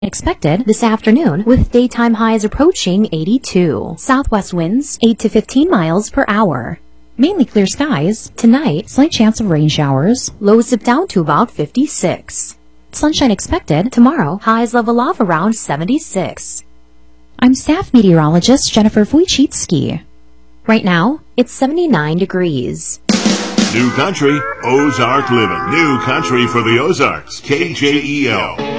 Expected this afternoon with daytime highs approaching 82. Southwest winds 8 to 15 miles per hour. Mainly clear skies. Tonight, slight chance of rain showers. Lows dip down to about 56. Sunshine expected. Tomorrow, highs level off around 76. I'm staff meteorologist Jennifer Wojcicki. Right now, it's 79 degrees. New country, Ozark living. New country for the Ozarks. KJEL.